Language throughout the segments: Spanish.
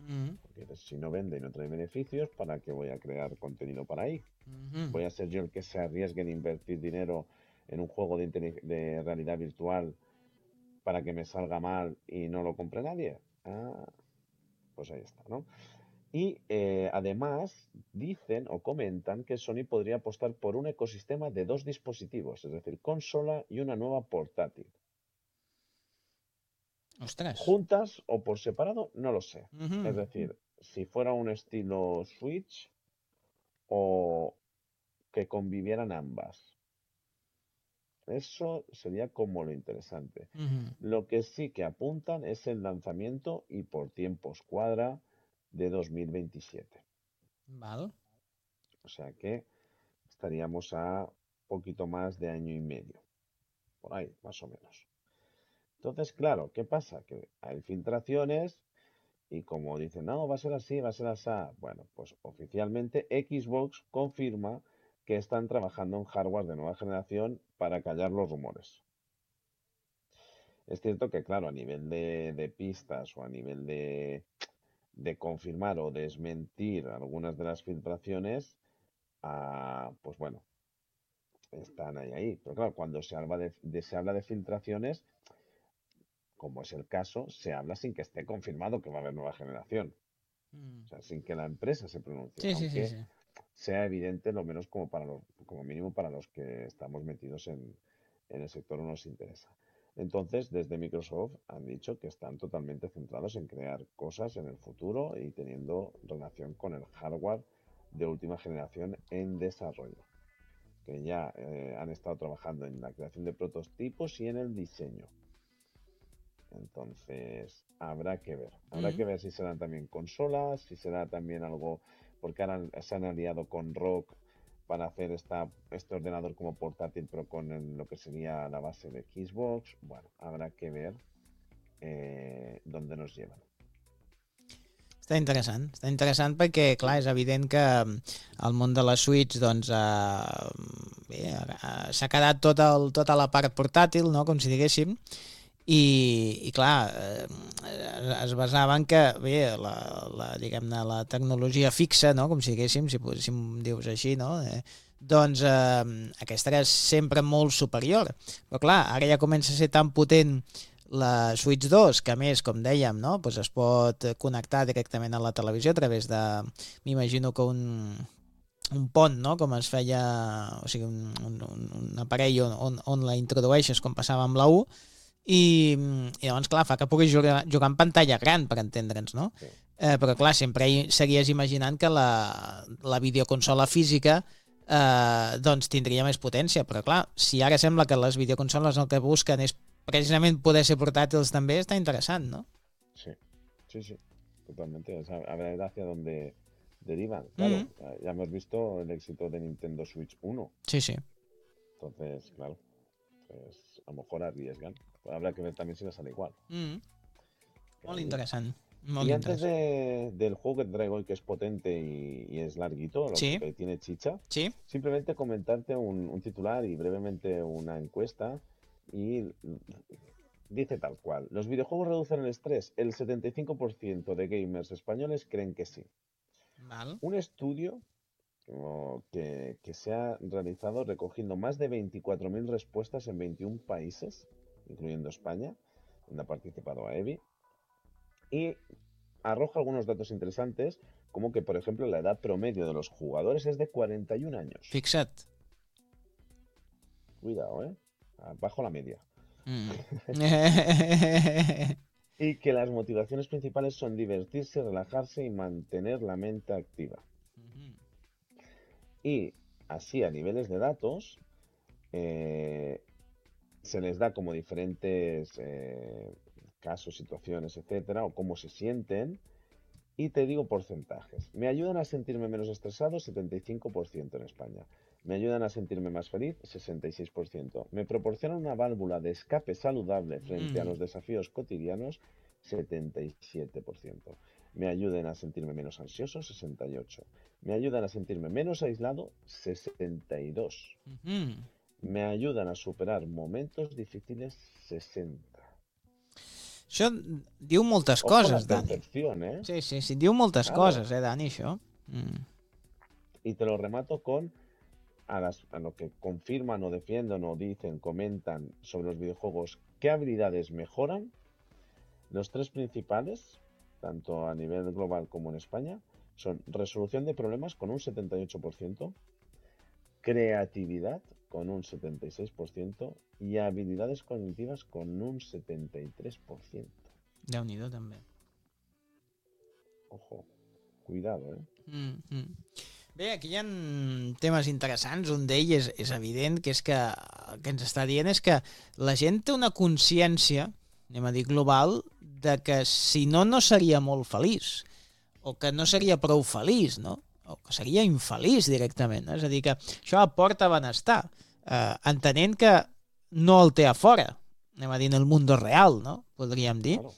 Porque si no vende y no trae beneficios, ¿para qué voy a crear contenido para ahí? Ujú. ¿Voy a ser yo el que se arriesgue en invertir dinero en un juego de realidad virtual para que me salga mal y no lo compre nadie? Ah, pues ahí está, ¿no? Y además dicen o comentan que Sony podría apostar por un ecosistema de dos dispositivos, es decir, consola y una nueva portátil. Ostras. Juntas o por separado, no lo sé. Es Ujú. decir, si fuera un estilo Switch o que convivieran ambas. Eso sería como lo interesante. Ujú. Lo que sí que apuntan es el lanzamiento y por tiempos cuadra de 2027. Val. O sea que estaríamos a poquito más de año y medio. Por ahí, más o menos. Entonces, claro, ¿qué pasa? Que hay filtraciones y como dicen, no, va a ser así, va a ser así. Bueno, pues oficialmente Xbox confirma que están trabajando en hardware de nueva generación para callar los rumores. Es cierto que, claro, a nivel de pistas o a nivel de confirmar o desmentir algunas de las filtraciones, pues bueno, están ahí. Pero claro, cuando se habla de filtraciones, como es el caso, se habla sin que esté confirmado que va a haber nueva generación. Mm. O sea, sin que la empresa se pronuncie, Sí, sí, sí, aunque sí. sea evidente, lo menos como como mínimo para los que estamos metidos en el sector o nos interesa. Entonces, desde Microsoft han dicho que están totalmente centrados en crear cosas en el futuro y teniendo relación con el hardware de última generación en desarrollo, que ya han estado trabajando en la creación de prototipos y en el diseño. Entonces, habrá Mm. que ver si serán también consolas, si será también algo, porque ahora se han aliado con ROG para hacer este ordenador como portátil, pero con lo que sería la base de Xbox. Bueno, habrá que ver dónde nos llevan. Està interessant perquè, clar, és evident que el món de les suites, doncs, bé, s'ha quedat tota la part portàtil, no?, com si diguéssim, i clar, es basava en que, bé, diguem-ne, la tecnologia fixa, no?, com si diguéssim, si em dius així, no?, doncs aquesta era sempre molt superior. Però clar, ara ja comença a ser tan potent la Switch 2, que a més, com dèiem, no, doncs es pot connectar directament a la televisió a través de, m'imagino que un pont, no?, com es feia, o sigui, un aparell on la introdueixes, com passava amb la U, i llavors, clar, fa que puguis jugar en pantalla gran, per entendre'ns, no? Sí, Però, clar, sempre seguies imaginant que la videoconsola física doncs tindria més potència, però clar, si ara sembla que les videoconsoles el que busquen és precisament poder ser portàtils també, està interessant, no? sí, sí, sí, totalmente. O sea, a ver hacia dónde derivan. Mm. Claro, ya hemos visto el éxito de Nintendo Switch 1. Sí, sí. Entonces, claro, pues a lo mejor arriesgan. Habrá que ver también si les sale igual. Mm. Que Molt ahí. interessant. Y Molt antes interessant. del juego que te traigo hoy, que es potente y es larguito, lo Sí, que tiene chicha, sí. simplemente comentarte un titular y brevemente una encuesta. Y dice tal cual: ¿los videojuegos reducen el estrés? El 75% de gamers españoles creen que sí. Val. Un estudio que se ha realizado recogiendo más de 24.000 respuestas en 21 países, incluyendo España, donde ha participado AEBI, y arroja algunos datos interesantes, como que, por ejemplo, la edad promedio de los jugadores es de 41 años. Fixa't. Cuidado, ¿eh? Bajo la media. Mm. Y que las motivaciones principales son divertirse, relajarse y mantener la mente activa. Y así, a niveles de datos, eh, se les da como diferentes casos, situaciones, etcétera, o cómo se sienten. Y te digo porcentajes. Me ayudan a sentirme menos estresado, 75% en España. Me ayudan a sentirme más feliz, 66%. Me proporcionan una válvula de escape saludable frente a Mm. los desafíos cotidianos, 77%. Me ayudan a sentirme menos ansioso, 68%. Me ayudan a sentirme menos aislado, 62%. Me ayudan a superar momentos difíciles, 60%. Això diu moltes Ojo a la coses, Dani. percepción, ¿eh? Sí, diu moltes Claro. coses, Dani, això. Y te lo remato con a lo que confirman o defienden o dicen, comentan sobre los videojuegos, qué habilidades mejoran. Los tres principales, tanto a nivel global como en España, son resolución de problemas con un 78%, creatividad con un 76% y habilidades cognitivas con un 73%. Déu-n'hi-do, també. Ojo, cuidado, ¿eh? Bé, aquí hi ha temes interessants. Un d'ells és evident, que és que el que ens està dient és que la gent té una consciència, anem a dir global, de que si no, no seria molt feliç, o que no seria prou feliç, no? O que seria infeliç directament. No? És a dir, que això aporta benestar, entenent que no el té a fora, anem a dir, en el món real, no? Podríem dir. Claro.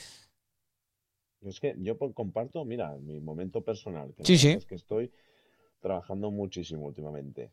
Es que yo comparto, mira, mi momento personal, que la Sí, verdad sí. es que estoy trabajando muchísimo últimamente.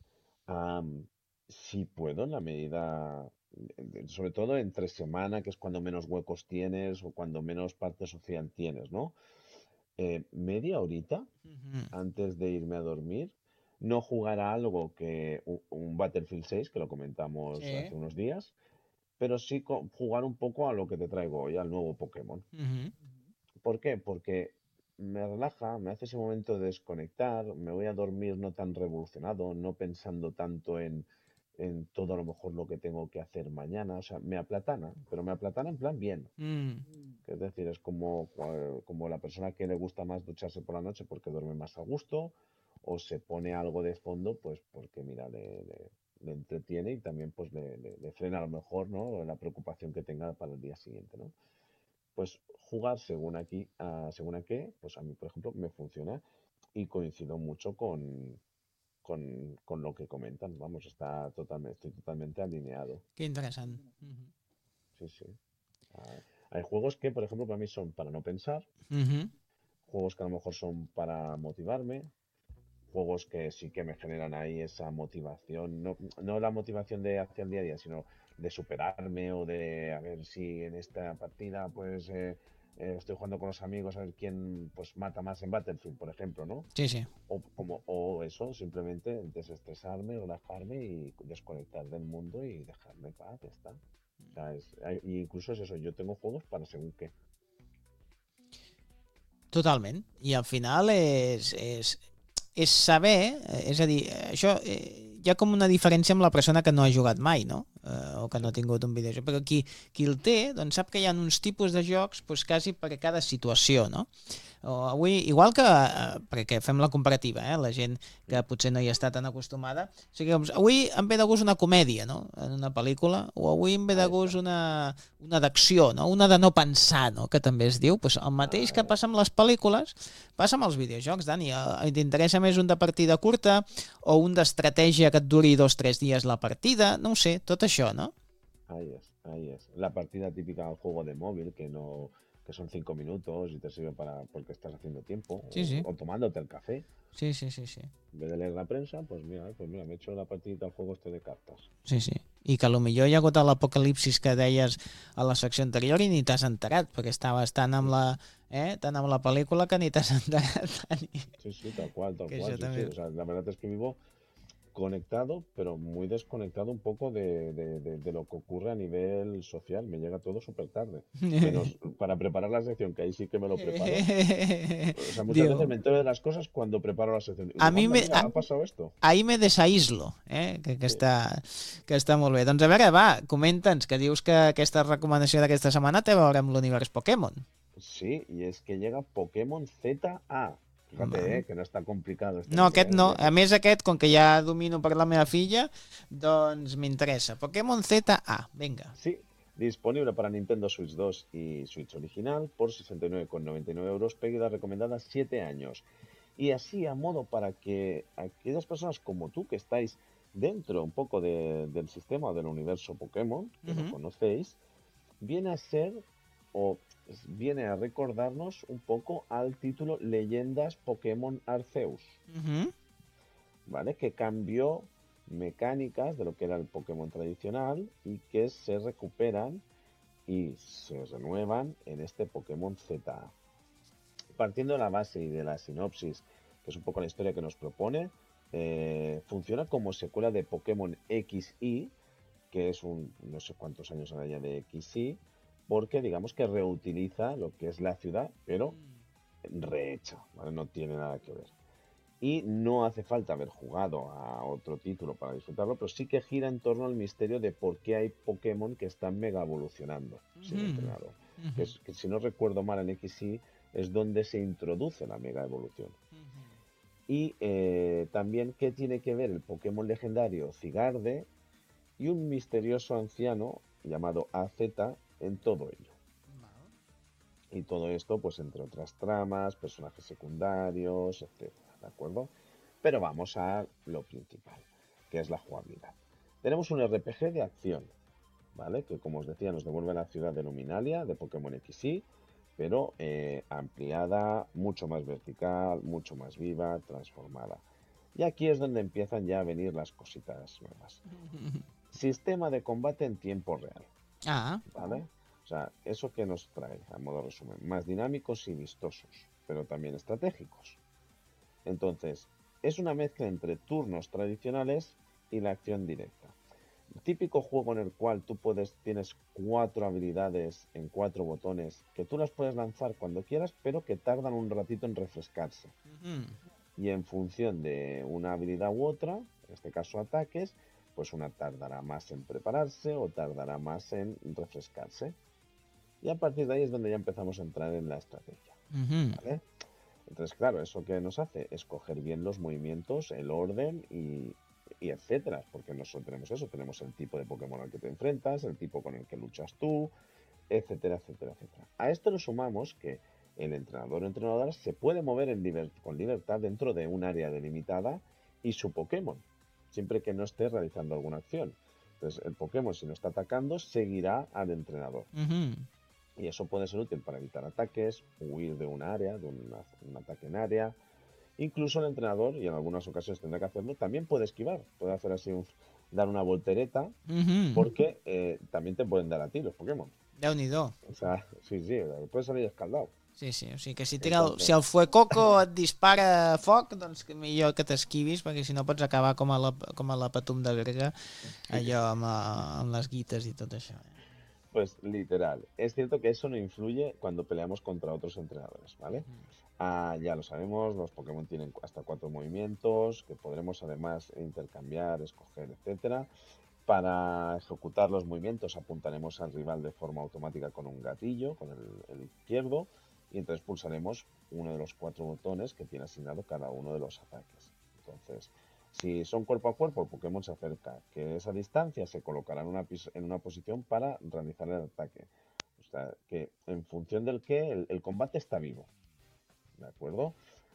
Si puedo, en la medida, sobre todo entre semana, que es cuando menos huecos tienes o cuando menos parte social tienes, ¿no? Media horita antes de irme a dormir, no jugar a algo que un Battlefield 6, que lo comentamos Sí. hace unos días, pero sí jugar un poco a lo que te traigo hoy, al nuevo Pokémon. ¿Por qué? Porque me relaja, me hace ese momento de desconectar, me voy a dormir no tan revolucionado, no pensando tanto en todo a lo mejor lo que tengo que hacer mañana, o sea, me aplatana, pero me aplatana en plan bien. Es decir, es como la persona que le gusta más ducharse por la noche porque duerme más a gusto, o se pone algo de fondo, pues porque mira, le entretiene y también pues le frena a lo mejor, ¿no? La preocupación que tenga para el día siguiente, ¿no? Pues jugar según a qué, pues a mí, por ejemplo, me funciona y coincido mucho con lo que comentan. Vamos, estoy totalmente alineado. Que interessant. Sí, sí. Ah, hay juegos que, por ejemplo, para mí son para no pensar, juegos que a lo mejor son para motivarme, juegos que sí que me generan ahí esa motivación, no la motivación de hacia el día a día, sino de superarme o de a ver si en esta partida pues estoy jugando con los amigos a ver quién pues mata más en Battlefield, por ejemplo, ¿no? Sí. O eso, simplemente desestresarme, relajarme y desconectar del mundo y dejarme paz, ya está. O sea, incluso es eso, yo tengo juegos para según qué. Totalment. I al final és saber, és a dir, això hi ha com una diferència amb la persona que no ha jugat mai, no? O que no ha tingut un videojoc, però qui el té doncs sap que hi ha uns tipus de jocs doncs, quasi per a cada situació, no? O avui, igual que, perquè fem la comparativa, la gent que potser no hi està tan acostumada, o sigui, doncs, avui em ve de gust una comèdia, no? En una pel·lícula, o avui em ve de gust una d'acció, no? Una de no pensar, no? Que també es diu, doncs el mateix que passa amb les pel·lícules, passa amb els videojocs, Dani. T'interessa més un de partida curta o un d'estratègia que et duri 2-3 dies la partida, no ho sé, tot això, no? Ahí es, ahí es. La partida típica del juego de móvil que son 5 minutos y te sirve para porque estás haciendo tiempo Sí. o tomándote el café. Sí. En vez de leer la prensa, pues mira, me he hecho la partidita al juego este de cartas. Sí. I que potser hi ha hagut l'apocalipsis que deies a la secció anterior i ni t'has enterat, perquè estaves tan amb la pel·lícula que ni t'has enterat, Dani. Sí, tal cual, Que sí. O sea, la verdad es que vivo conectado, pero muy desconectado un poco de lo que ocurre a nivel social. Me llega todo súper tarde. Menos para preparar la sección, que ahí sí que me lo preparo. O sea, muchas veces me entero de las cosas cuando preparo la sección. Y A digo, mi anda, mira, ha pasado esto. Ahir me desaïslo, que està molt bé. Doncs a veure, va, comenta'ns, que dius que aquesta recomanació d'aquesta setmana té a veure amb l'univers Pokémon. Sí, y es que llega Pokémon ZA. Fíjate, que no está complicado este No, nombre, aquest no. A més, aquest, com que ja domino per la meva filla, doncs m'interessa. Pokémon ZA, vinga. Sí, disponible para Nintendo Switch 2 y Switch original por 69,99 euros, pedidas recomendadas 7 años. Y así a modo para que aquellas personas como tú que estáis dentro un poco del sistema o del universo Pokémon, que lo conocéis, viene a ser o viene a recordarnos un poco al título Leyendas Pokémon Arceus, ¿vale? Que cambió mecánicas de lo que era el Pokémon tradicional y que se recuperan y se renuevan en este Pokémon ZA. Partiendo de la base y de la sinopsis, que es un poco la historia que nos propone, funciona como secuela de Pokémon XY, que es un no sé cuántos años ahora ya de XY, porque digamos que reutiliza lo que es la ciudad, pero rehecha, ¿vale? No tiene nada que ver. Y no hace falta haber jugado a otro título para disfrutarlo, pero sí que gira en torno al misterio de por qué hay Pokémon que están mega evolucionando sin Ujú, entrenador. ujú, Que si no recuerdo mal en XY es donde se introduce la mega evolución. ujú. Y también qué tiene que ver el Pokémon legendario Cigarde y un misterioso anciano llamado AZ en todo ello. Val. Y todo esto, pues entre otras tramas, personajes secundarios, etcétera, ¿de acuerdo? Pero vamos a lo principal, que es la jugabilidad. Tenemos un RPG de acción, ¿vale? Que como os decía nos devuelve a la ciudad de Luminalia, de Pokémon XY, pero ampliada, mucho más vertical, mucho más viva, transformada. Y aquí es donde empiezan ya a venir las cositas nuevas. Sistema de combate en tiempo real, Ah, ¿vale? O sea, eso que nos trae, a modo resumen, más dinámicos y vistosos, pero también estratégicos. Entonces, es una mezcla entre turnos tradicionales y la acción directa. Típico juego en el cual tienes 4 habilidades en 4 botones que tú las puedes lanzar cuando quieras, pero que tardan un ratito en refrescarse. ujú. Y en función de una habilidad u otra, en este caso ataques, pues una tardará más en prepararse o tardará más en refrescarse. Y a partir de ahí es donde ya empezamos a entrar en la estrategia, Ujú. ¿vale? Entonces, claro, ¿eso qué nos hace? Escoger bien los movimientos, el orden y etcétera, porque nosotros tenemos eso, tenemos el tipo de Pokémon al que te enfrentas, el tipo con el que luchas tú, etcétera, etcétera, etcétera. A esto le sumamos que el entrenador o entrenadora se puede mover con libertad dentro de un área delimitada y su Pokémon, siempre que no esté realizando alguna acción. Entonces, el Pokémon, si no está atacando, seguirá al entrenador. Ujú. Y eso puede ser útil para evitar ataques, huir de un área, un ataque en área. Incluso el entrenador, y en algunas ocasiones tendrá que hacerlo, también puede esquivar, puede hacer así, dar una voltereta, Ujú. porque también te pueden dar a ti los Pokémon. Déu-n'hi-do. O sea, sí, sí, puedes salir escaldado. Sí, sí, o sigui que si, si Entonces, el fuecoco et dispara foc, doncs que millor que t'esquivis, perquè si no pots acabar com a la Patum de Berga, allò amb les guites i tot això. pues literal. Es cierto que eso no influye cuando peleamos contra otros entrenadores, ¿vale? Ya lo sabemos, los Pokémon tienen hasta 4 movimientos, que podremos además intercambiar, escoger, etcétera. Para ejecutar los movimientos apuntaremos al rival de forma automática con un gatillo, con el izquierdo, y entonces pulsaremos uno de los 4 botones que tiene asignado cada uno de los ataques. Entonces, si son cuerpo a cuerpo, el Pokémon se acerca, que esa distancia se colocará en una posición para realizar el ataque. O sea, que en función del que el combate está vivo, ¿de acuerdo?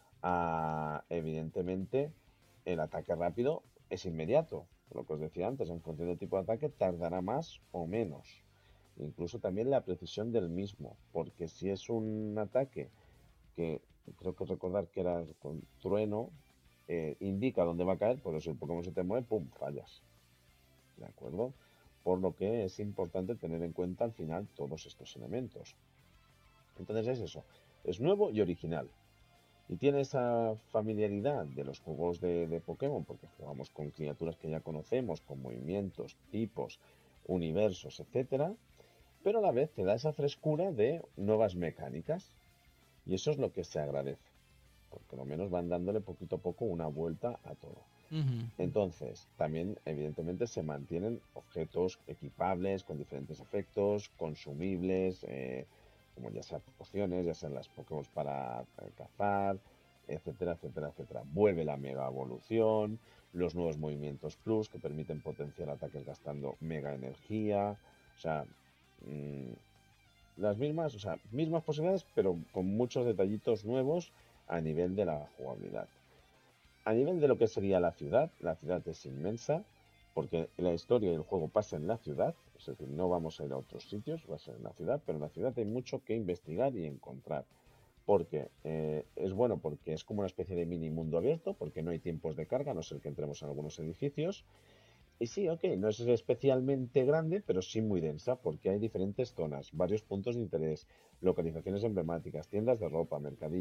Evidentemente, el ataque rápido es inmediato. Lo que os decía antes, en función del tipo de ataque, tardará más o menos. Incluso también la precisión del mismo, porque si es un ataque que creo que recordar que era con trueno, indica dónde va a caer, por eso el Pokémon se te mueve, ¡pum!, fallas. ¿De acuerdo? Por lo que es importante tener en cuenta al final todos estos elementos. Entonces es eso, es nuevo y original. Y tiene esa familiaridad de los juegos de Pokémon, porque jugamos con criaturas que ya conocemos, con movimientos, tipos, universos, etcétera, pero a la vez te da esa frescura de nuevas mecánicas. Y eso es lo que se agradece, porque lo menos van dándole poquito a poco una vuelta a todo. Mhm. Entonces, también evidentemente se mantienen objetos equipables con diferentes efectos, consumibles, como ya sean pociones, ya sean las Pokémon para cazar, etcétera, etcétera, etcétera. Vuelve la mega evolución, los nuevos movimientos plus que permiten potenciar ataques gastando mega energía, o sea, mmm, las mismas, o sea, mismas posibilidades, pero con muchos detallitos nuevos a nivel de la jugabilidad. A nivel de lo que sería la ciudad es inmensa, porque la historia y el juego pasa en la ciudad, es decir, no vamos a ir a otros sitios, va a ser en la ciudad, pero en la ciudad hay mucho que investigar y encontrar. Porque es bueno porque es como una especie de mini mundo abierto, porque no hay tiempos de carga, a no ser que entremos en algunos edificios, Y sí, ok, no es especialmente grande, pero sí muy densa, porque hay diferentes zonas, varios puntos de interés, localizaciones emblemáticas, tiendas de ropa, mercadillos.